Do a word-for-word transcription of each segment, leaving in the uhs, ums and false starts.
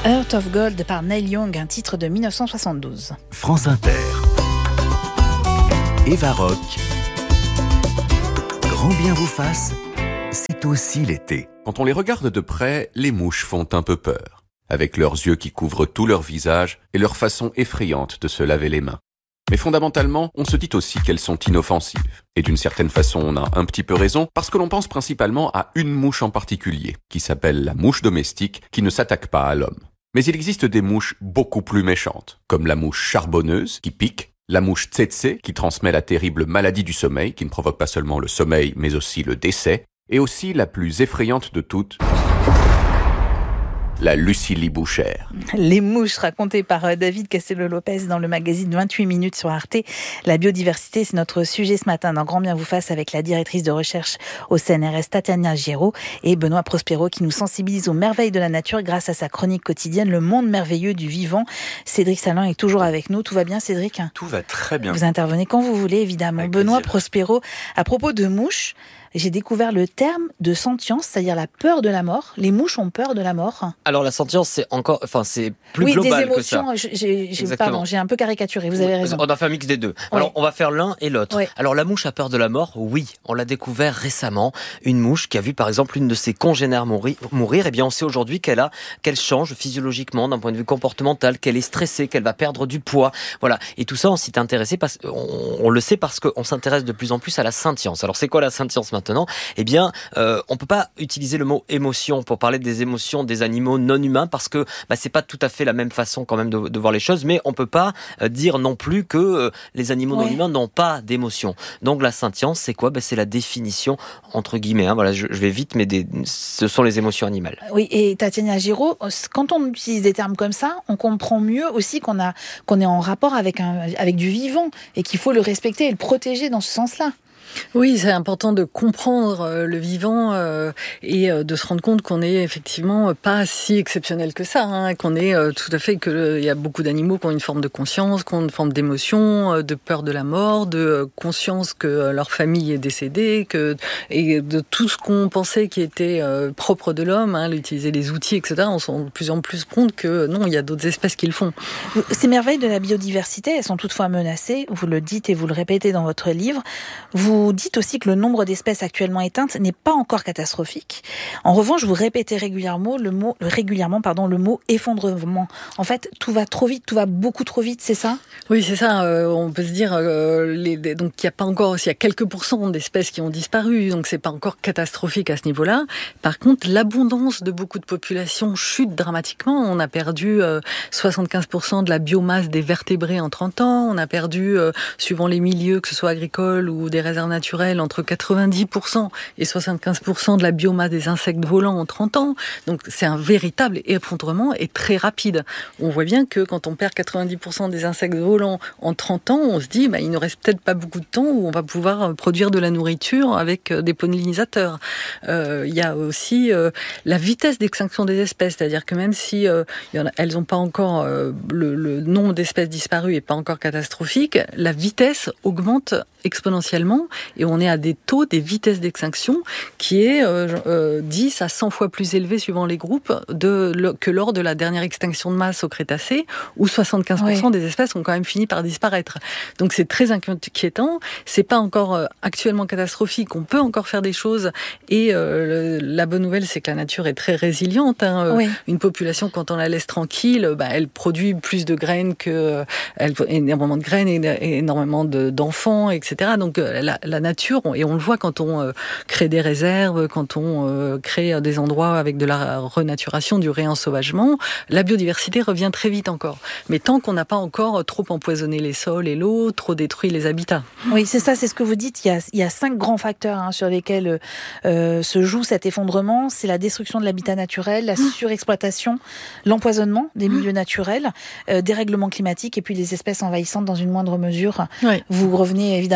Heart of Gold par Neil Young, un titre de dix-neuf cent soixante-douze. France Inter. Eva Rock. Grand bien vous fasse, c'est aussi l'été. Quand on les regarde de près, les mouches font un peu peur, avec leurs yeux qui couvrent tout leur visage et leur façon effrayante de se laver les mains. Mais fondamentalement, on se dit aussi qu'elles sont inoffensives. Et d'une certaine façon, on a un petit peu raison, parce que l'on pense principalement à une mouche en particulier, qui s'appelle la mouche domestique, qui ne s'attaque pas à l'homme. Mais il existe des mouches beaucoup plus méchantes, comme la mouche charbonneuse, qui pique, la mouche tsetse, qui transmet la terrible maladie du sommeil, qui ne provoque pas seulement le sommeil, mais aussi le décès, et aussi la plus effrayante de toutes, la Lucilie Bouchère. Les mouches racontées par David Castello-Lopez dans le magazine vingt-huit minutes sur Arte. La biodiversité, c'est notre sujet ce matin dans Grand bien vous fasse avec la directrice de recherche au C N R S Tatiana Giraud et Benoît Prospero qui nous sensibilise aux merveilles de la nature grâce à sa chronique quotidienne Le monde merveilleux du vivant. Cédric Salin est toujours avec nous. Tout va bien, Cédric ? Tout va très bien. Vous intervenez quand vous voulez, évidemment. Avec Benoît plaisir. Prospero, à propos de mouches, j'ai découvert le terme de sentience, c'est-à-dire la peur de la mort. Les mouches ont peur de la mort. Alors la sentience, c'est encore, enfin c'est plus oui, global des émotions, que ça. J'ai, j'ai, pardon, j'ai un peu caricaturé, vous avez raison. On a fait un mix des deux. Alors Ouais. on va faire l'un et l'autre. Ouais. Alors la mouche a peur de la mort, oui. On l'a découvert récemment. Une mouche qui a vu par exemple une de ses congénères mourir. mourir. Eh bien on sait aujourd'hui qu'elle a, qu'elle change physiologiquement d'un point de vue comportemental, qu'elle est stressée, qu'elle va perdre du poids. Voilà. Et tout ça, on s'y est intéressé parce on, on le sait parce qu'on s'intéresse de plus en plus à la sentience. Alors c'est quoi la sentience maintenant ? Eh bien Euh, on peut pas utiliser le mot émotion pour parler des émotions des animaux non humains parce que bah, c'est pas tout à fait la même façon quand même de, de voir les choses, mais on peut pas euh, dire non plus que euh, les animaux Ouais. non humains n'ont pas d'émotion. Donc la sentience, c'est quoi ? bah, C'est la définition entre guillemets. Hein, voilà, je, je vais vite, mais des, ce sont les émotions animales. Oui, et Tatiana Giraud, quand on utilise des termes comme ça, on comprend mieux aussi qu'on a, qu'on est en rapport avec, un, avec du vivant et qu'il faut le respecter et le protéger dans ce sens-là. Oui, c'est important de comprendre euh, le vivant euh, et euh, de se rendre compte qu'on est effectivement pas si exceptionnel que ça, hein, qu'on est euh, tout à fait que euh, il y a beaucoup d'animaux qui ont une forme de conscience, qui ont une forme d'émotion, euh, de peur de la mort, de euh, conscience que euh, leur famille est décédée, que et de tout ce qu'on pensait qui était euh, propre de l'homme, hein, utiliser les outils, et cetera. On se rend de plus en plus compte que non, il y a d'autres espèces qui le font. Ces merveilles de la biodiversité, elles sont toutefois menacées. Vous le dites et vous le répétez dans votre livre. Vous Vous dites aussi que le nombre d'espèces actuellement éteintes n'est pas encore catastrophique. En revanche, vous répétez régulièrement le mot, régulièrement, pardon, le mot effondrement. En fait, tout va trop vite, tout va beaucoup trop vite, c'est ça ? Oui, c'est ça. Euh, on peut se dire, euh, les, donc il y a pas encore, il y a quelques pourcents d'espèces qui ont disparu, donc c'est pas encore catastrophique à ce niveau-là. Par contre, l'abondance de beaucoup de populations chute dramatiquement. On a perdu euh, soixante-quinze pour cent de la biomasse des vertébrés en trente ans. On a perdu, euh, suivant les milieux, que ce soit agricoles ou des réserves naturelles, entre quatre-vingt-dix pour cent et soixante-quinze pour cent de la biomasse des insectes volants en trente ans. Donc c'est un véritable effondrement et très rapide. On voit bien que quand on perd quatre-vingt-dix pour cent des insectes volants en trente ans, on se dit bah, il ne reste peut-être pas beaucoup de temps où on va pouvoir produire de la nourriture avec des pollinisateurs. Euh, il y a aussi euh, la vitesse d'extinction des espèces, c'est-à-dire que même si euh, il y en a, elles n'ont pas encore euh, le, le nombre d'espèces disparues est pas encore catastrophique, la vitesse augmente exponentiellement et on est à des taux, des vitesses d'extinction qui est euh, euh, dix à cent fois plus élevé suivant les groupes de, le, que lors de la dernière extinction de masse au Crétacé où soixante-quinze pour cent oui. des espèces ont quand même fini par disparaître. Donc c'est très inquiétant, c'est pas encore euh, actuellement catastrophique, on peut encore faire des choses et euh, le, la bonne nouvelle c'est que la nature est très résiliente. Hein. Oui. Une population quand on la laisse tranquille, bah, elle produit plus de graines que elle, énormément de graines et énormément de, d'enfants, et cetera. Donc la, la nature, et on le voit quand on euh, crée des réserves, quand on euh, crée des endroits avec de la renaturation, du réensauvagement, la biodiversité revient très vite encore. Mais tant qu'on n'a pas encore trop empoisonné les sols et l'eau, trop détruit les habitats. Oui, c'est ça, c'est ce que vous dites. Il y a, il y a cinq grands facteurs hein, sur lesquels euh, se joue cet effondrement. C'est la destruction de l'habitat naturel, la surexploitation, l'empoisonnement des milieux naturels, euh, dérèglement climatique et puis les espèces envahissantes dans une moindre mesure. Oui. Vous revenez évidemment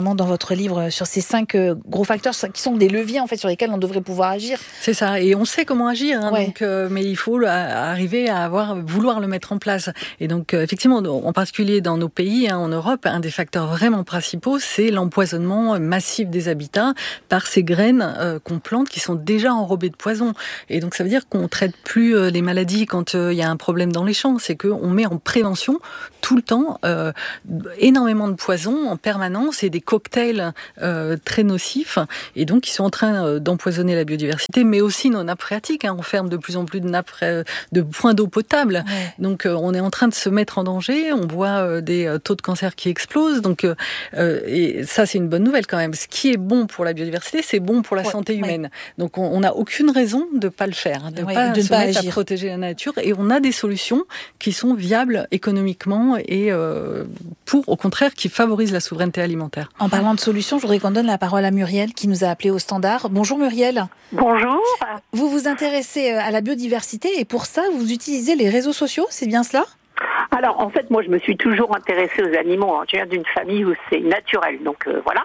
notamment dans votre livre sur ces cinq gros facteurs qui sont des leviers en fait sur lesquels on devrait pouvoir agir. C'est ça, et on sait comment agir, hein, ouais. donc, euh, mais il faut arriver à avoir, vouloir le mettre en place. Et donc euh, effectivement, en particulier dans nos pays, hein, en Europe, un des facteurs vraiment principaux, c'est l'empoisonnement massif des habitats par ces graines euh, qu'on plante qui sont déjà enrobées de poison. Et donc ça veut dire qu'on traite plus euh, les maladies quand il euh, y a un problème dans les champs, c'est qu'on met en prévention tout le temps euh, énormément de poison en permanence et des cocktails euh, très nocifs, et donc ils sont en train euh, d'empoisonner la biodiversité, mais aussi nos nappes phréatiques. Hein, on ferme de plus en plus de nappes, euh, de points d'eau potable. Ouais. Donc euh, on est en train de se mettre en danger. On voit euh, des euh, taux de cancer qui explosent. Donc euh, et ça c'est une bonne nouvelle quand même. Ce qui est bon pour la biodiversité, c'est bon pour la ouais, santé humaine. Ouais. Donc on n'a aucune raison de pas le faire, de ouais, pas de se pas mettre agir. à protéger la nature. Et on a des solutions qui sont viables économiquement et euh, pour, au contraire, qui favorisent la souveraineté alimentaire. En parlant de solutions, je voudrais qu'on donne la parole à Muriel qui nous a appelé au standard. Bonjour Muriel. Bonjour. Vous vous intéressez à la biodiversité et pour ça, vous utilisez les réseaux sociaux, c'est bien cela ? Alors, en fait, moi, je me suis toujours intéressée aux animaux. Je viens d'une famille où c'est naturel, donc euh, voilà.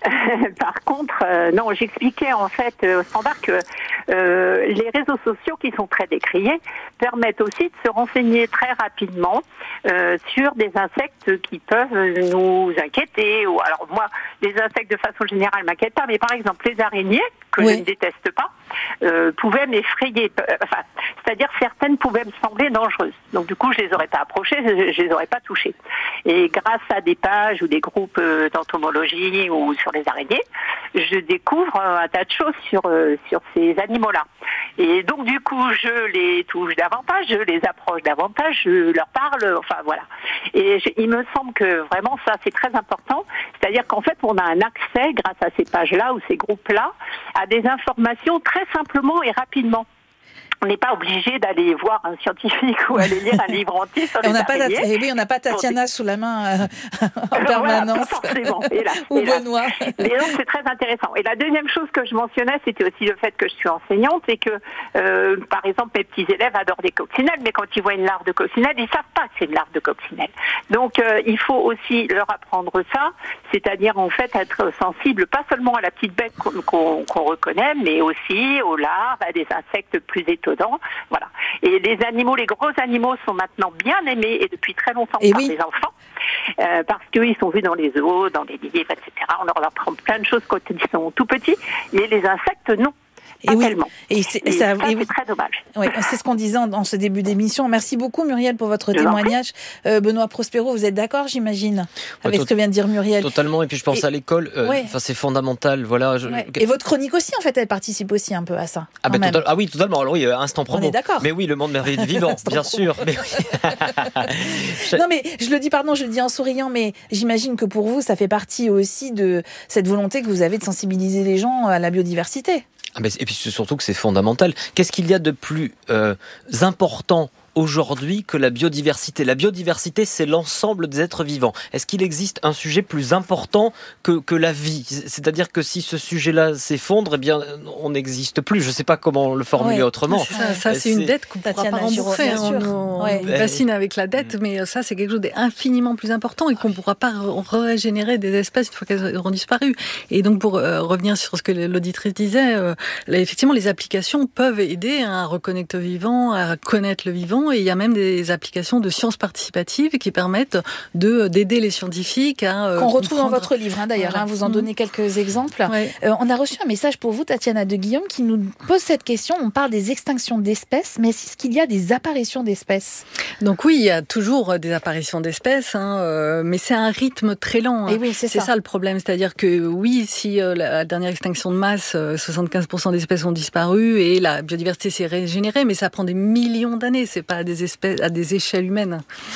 Par contre, euh, non, j'expliquais en fait euh, au standard que euh, les réseaux sociaux, qui sont très décriés, permettent aussi de se renseigner très rapidement euh, sur des insectes qui peuvent nous inquiéter. Ou alors moi, les insectes de façon générale m'inquiètent pas, mais par exemple les araignées, que oui. je ne déteste pas, euh, pouvaient m'effrayer. Enfin, c'est-à-dire certaines pouvaient me sembler dangereuses. Donc du coup, je les aurais pas approchées, je, je les aurais pas touchées. Et grâce à des pages ou des groupes euh, d'entomologie ou sur les araignées, je découvre un tas de choses sur euh, sur ces animaux-là. Et donc du coup, je les touche davantage, je les approche davantage, je leur parle, enfin voilà. Et je, il me semble que vraiment ça, c'est très important. C'est-à-dire qu'en fait, on a un accès grâce à ces pages-là ou ces groupes-là à des informations très simplement et rapidement. On n'est pas obligé d'aller voir un scientifique ou aller lire un livre entier sur les on n'a pas araignées. Eh oui, on n'a pas Tatiana sous la main euh, en permanence. Voilà, forcément. Hélas, ou hélas. Benoît. Mais donc c'est très intéressant. Et la deuxième chose que je mentionnais, c'était aussi le fait que je suis enseignante et que, euh, par exemple, mes petits élèves adorent des coccinelles, mais quand ils voient une larve de coccinelle, ils savent pas que c'est une larve de coccinelle. Donc euh, il faut aussi leur apprendre ça, c'est-à-dire en fait être sensible pas seulement à la petite bête qu'on, qu'on, qu'on reconnaît, mais aussi aux larves, à des insectes plus étonnants. Voilà. Et les animaux, les gros animaux sont maintenant bien aimés et depuis très longtemps et par oui. les enfants, euh, parce qu'ils sont vus dans les zoos, dans les livres, et cetera. On leur apprend plein de choses quand ils sont tout petits, mais les insectes, non. Pas et oui, tellement. Et c'est, et ça, ça, et c'est oui. très dommage. Oui, c'est ce qu'on disait en, en ce début d'émission. Merci beaucoup Muriel pour votre Je témoignage. Euh, Benoît Prospero, vous êtes d'accord, j'imagine, ouais, avec to- ce que vient de dire Muriel. Totalement. Et puis je pense et, à l'école. Euh, ouais. C'est fondamental. Voilà. Je... Ouais. Et votre chronique aussi, en fait, elle participe aussi un peu à ça. Ah, ben, total... ah oui, totalement. Alors oui, instant promo. On est d'accord. Mais oui, le monde merveilleux vivant, bien sûr. Mais oui. Non, mais je le dis, pardon, je le dis en souriant, mais j'imagine que pour vous, ça fait partie aussi de cette volonté que vous avez de sensibiliser les gens à la biodiversité. Ah ben, et puis c'est surtout que c'est fondamental. Qu'est-ce qu'il y a de plus euh, important aujourd'hui que la biodiversité? La biodiversité, c'est l'ensemble des êtres vivants. Est-ce qu'il existe un sujet plus important que, que la vie? C'est-à-dire que si ce sujet-là s'effondre, eh bien, on n'existe plus. Je ne sais pas comment le formuler ouais, autrement. Ça, ça c'est, c'est une dette qu'on ne pourra pas rembourser. Hein, on ouais. fascine avec la dette, mais ça, c'est quelque chose d'infiniment plus important et qu'on ne pourra pas régénérer des espèces une fois qu'elles auront disparu. Et donc, pour euh, revenir sur ce que l'auditrice disait, euh, là, effectivement, les applications peuvent aider à reconnecter le vivant, à connaître le vivant. Et il y a même des applications de sciences participatives qui permettent de, d'aider les scientifiques à... Euh, Qu'on retrouve dans votre livre, hein, d'ailleurs. Voilà. Hein, vous en donnez quelques exemples. Ouais. Euh, on a reçu un message pour vous, Tatiana de Guillaume, qui nous pose cette question. On parle des extinctions d'espèces, mais est-ce qu'il y a des apparitions d'espèces? Donc oui, il y a toujours des apparitions d'espèces, hein, euh, mais c'est un rythme très lent. Et oui, c'est, c'est ça. ça le problème. C'est-à-dire que oui, si euh, la dernière extinction de masse, euh, soixante-quinze pour cent d'espèces ont disparu et la biodiversité s'est régénérée, mais ça prend des millions d'années. C'est pas à des espèces, à des échelles humaines.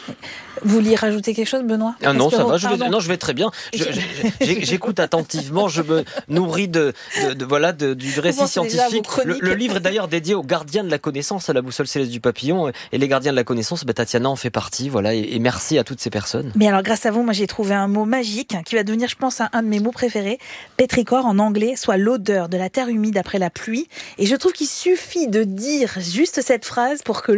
Vous vouliez rajouter quelque chose, Benoît? Ah non, ça va. Je vais, non, je vais très bien. Je, je, j'écoute attentivement. Je me nourris de, de, de voilà, de, du récit scientifique. Le, le livre est d'ailleurs dédié aux gardiens de la connaissance, à la boussole céleste du papillon. Et les gardiens de la connaissance, ben, Tatiana en fait partie. Voilà, et, et merci à toutes ces personnes. Mais alors, grâce à vous, moi, j'ai trouvé un mot magique qui va devenir, je pense, un de mes mots préférés. Pétrichor en anglais, soit l'odeur de la terre humide après la pluie. Et je trouve qu'il suffit de dire juste cette phrase pour que l'odeur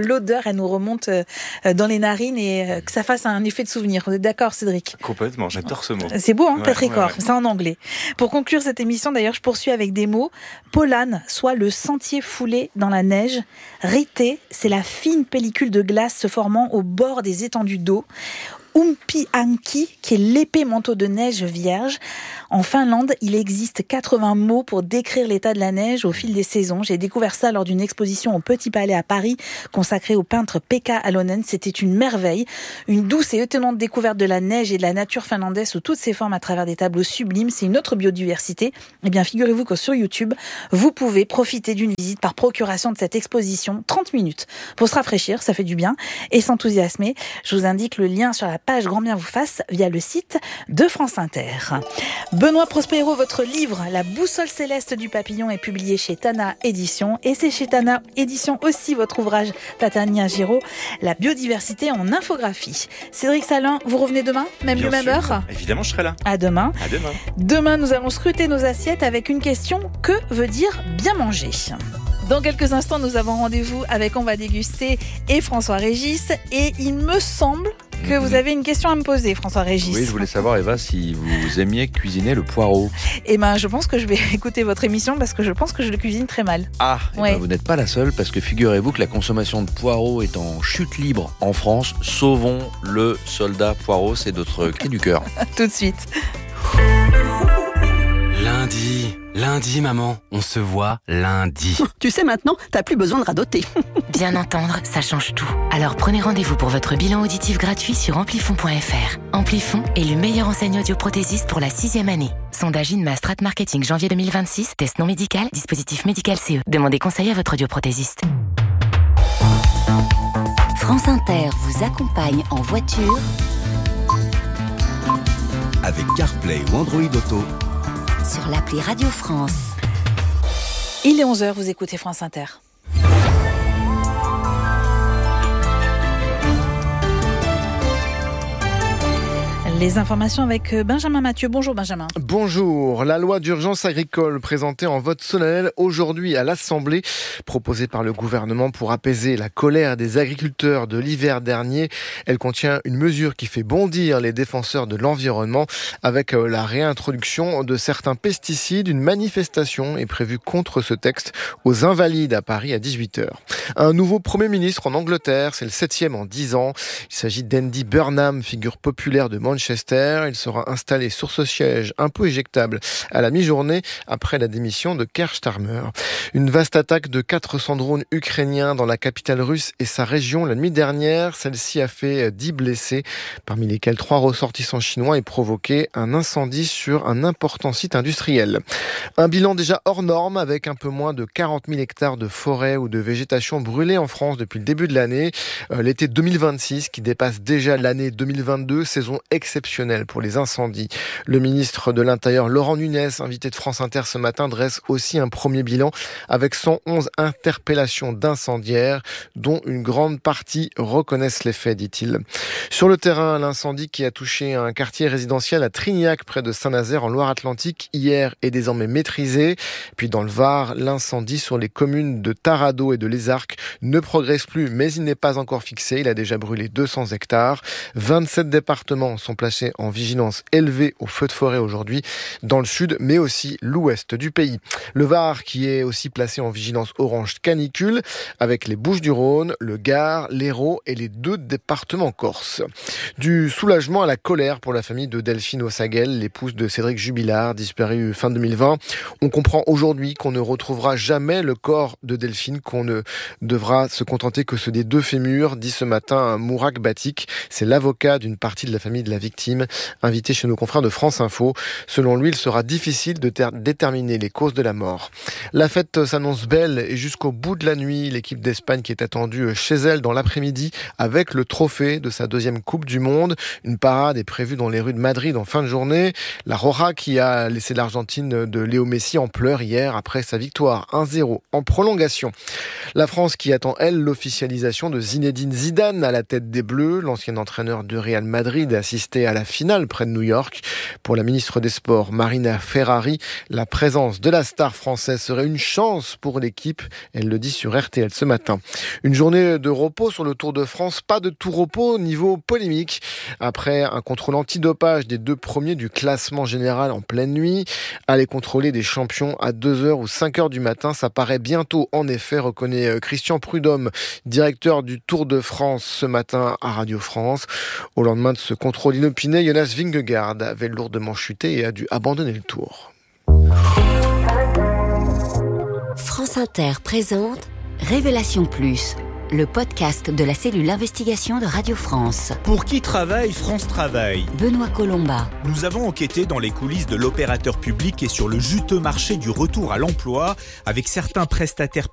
couleur, elle nous remonte dans les narines et que ça fasse un effet de souvenir. Vous êtes d'accord, Cédric ? Complètement, j'adore ce mot. C'est beau, hein, ouais, Petrichor, ouais, ouais. c'est en anglais. Pour conclure cette émission, d'ailleurs, je poursuis avec des mots. Pollan, soit le sentier foulé dans la neige. Rité, c'est la fine pellicule de glace se formant au bord des étendues d'eau. Umpihanki, qui est l'épais manteau de neige vierge. En Finlande, il existe quatre-vingts mots pour décrire l'état de la neige au fil des saisons. J'ai découvert ça lors d'une exposition au Petit Palais à Paris, consacrée au peintre Pekka Alonen. C'était une merveille, une douce et étonnante découverte de la neige et de la nature finlandaise sous toutes ses formes à travers des tableaux sublimes. C'est une autre biodiversité. Eh bien, figurez-vous que sur YouTube, vous pouvez profiter d'une visite par procuration de cette exposition, trente minutes, pour se rafraîchir, ça fait du bien, et s'enthousiasmer. Je vous indique le lien sur la page Grand Bien vous fasse via le site de France Inter. Benoît Prospero, votre livre La boussole céleste du papillon est publié chez Tana Éditions, et c'est chez Tana Éditions aussi votre ouvrage Tatiana Giraud, La biodiversité en infographie. Cédric Salin, vous revenez demain, même lieu, même heure ? Évidemment, je serai là. À demain. À demain. Demain, nous allons scruter nos assiettes avec une question: que veut dire bien manger ? Dans quelques instants, nous avons rendez-vous avec On va déguster et François Régis, et il me semble que vous avez une question à me poser, François Régis. Oui, je voulais savoir, Eva, si vous aimiez cuisiner le poireau. Eh ben, je pense que je vais écouter votre émission parce que je pense que je le cuisine très mal. Ah, ouais. eh ben, vous n'êtes pas la seule, parce que figurez-vous que la consommation de poireaux est en chute libre en France. Sauvons le soldat poireau, c'est notre cri du cœur. Tout de suite. Lundi, lundi maman, on se voit lundi. Tu sais maintenant, t'as plus besoin de radoter. Bien entendre, ça change tout. Alors prenez rendez-vous pour votre bilan auditif gratuit sur amplifon point f r. Amplifon est le meilleur enseigne audioprothésiste pour la sixième année. Sondage Inma Strat Marketing janvier deux mille vingt-six, test non médical, dispositif médical C E. Demandez conseil à votre audioprothésiste. France Inter vous accompagne en voiture avec CarPlay ou Android Auto sur l'appli Radio France. Il est onze heures, vous écoutez France Inter. Les informations avec Benjamin Mathieu. Bonjour Benjamin. Bonjour. La loi d'urgence agricole présentée en vote solennel aujourd'hui à l'Assemblée, proposée par le gouvernement pour apaiser la colère des agriculteurs de l'hiver dernier. Elle contient une mesure qui fait bondir les défenseurs de l'environnement avec la réintroduction de certains pesticides. Une manifestation est prévue contre ce texte aux Invalides à Paris à dix-huit heures. Un nouveau Premier ministre en Angleterre, c'est le septième en dix ans. Il s'agit d'Andy Burnham, figure populaire de Manchester. Il sera installé sur ce siège un peu éjectable à la mi-journée après la démission de Keir Starmer. Une vaste attaque de quatre cents drones ukrainiens dans la capitale russe et sa région la nuit dernière. Celle-ci a fait dix blessés, parmi lesquels trois ressortissants chinois, et provoqué un incendie sur un important site industriel. Un bilan déjà hors norme avec un peu moins de quarante mille hectares de forêt ou de végétation brûlés en France depuis le début de l'année. L'été deux mille vingt-six qui dépasse déjà l'année deux mille vingt-deux, saison exceptionnelle pour les incendies. Le ministre de l'Intérieur, Laurent Nunez, invité de France Inter ce matin, dresse aussi un premier bilan avec cent onze interpellations d'incendiaires, dont une grande partie reconnaissent les faits, dit-il. Sur le terrain, l'incendie qui a touché un quartier résidentiel à Trignac, près de Saint-Nazaire, en Loire-Atlantique, hier est désormais maîtrisé. Puis dans le Var, l'incendie sur les communes de Taradot et de Lézarques ne progresse plus, mais il n'est pas encore fixé. Il a déjà brûlé deux cents hectares. vingt-sept départements sont placés en vigilance élevée au feu de forêt aujourd'hui dans le sud, mais aussi l'ouest du pays. Le Var qui est aussi placé en vigilance orange canicule avec les Bouches-du-Rhône, le Gard, l'Hérault et les deux départements corses. Du soulagement à la colère pour la famille de Delphine Ossaguel, l'épouse de Cédric Jubilard, disparu fin deux mille vingt. On comprend aujourd'hui qu'on ne retrouvera jamais le corps de Delphine, qu'on ne devra se contenter que ceux des deux fémurs, dit ce matin Mourak Batik. C'est l'avocat d'une partie de la famille de la victime, invité chez nos confrères de France Info. Selon lui, il sera difficile de ter- déterminer les causes de la mort. La fête s'annonce belle et jusqu'au bout de la nuit, l'équipe d'Espagne qui est attendue chez elle dans l'après-midi avec le trophée de sa deuxième Coupe du Monde. Une parade est prévue dans les rues de Madrid en fin de journée. La Roja qui a laissé l'Argentine de Léo Messi en pleurs hier après sa victoire un zéro en prolongation. La France qui attend, elle, l'officialisation de Zinedine Zidane à la tête des Bleus. L'ancien entraîneur de Real Madrid a assisté aller à la finale près de New York. Pour la ministre des Sports, Marina Ferrari, la présence de la star française serait une chance pour l'équipe. Elle le dit sur R T L ce matin. Une journée de repos sur le Tour de France, pas de tout repos niveau polémique. Après un contrôle antidopage des deux premiers du classement général en pleine nuit, aller contrôler des champions à deux heures ou cinq heures du matin, ça paraît bientôt en effet, reconnaît Christian Prudhomme, directeur du Tour de France ce matin à Radio France. Au lendemain de ce contrôle inopiné, Jonas Vingegaard avait lourdement chuté et a dû abandonner le Tour. France Inter présente Révélation Plus, le podcast de la cellule investigation de Radio France. Pour qui travaille France Travail ? Benoît Colomba. Nous avons enquêté dans les coulisses de l'opérateur public et sur le juteux marché du retour à l'emploi avec certains prestataires